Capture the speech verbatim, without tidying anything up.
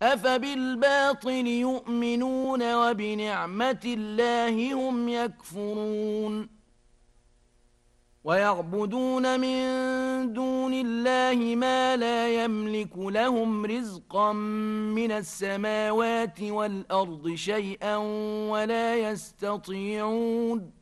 أفبالباطل يؤمنون وبنعمة الله هم يكفرون ويعبدون من دون الله ما لا يملك لهم رزقا من السماوات والأرض شيئا ولا يستطيعون